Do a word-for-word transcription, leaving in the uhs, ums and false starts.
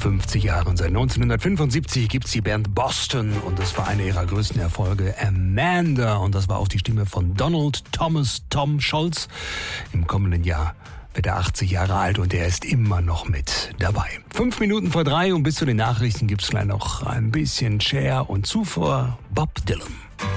fünfzig Jahre und seit neunzehnhundertfünfundsiebzig gibt's die Band Boston und das war einer ihrer größten Erfolge, Amanda. Und das war auch die Stimme von Donald Thomas Tom Scholz. Im kommenden Jahr wird er achtzig Jahre alt und er ist immer noch mit dabei. Fünf Minuten vor drei und bis zu den Nachrichten gibt's gleich noch ein bisschen Cher und zuvor Bob Dylan.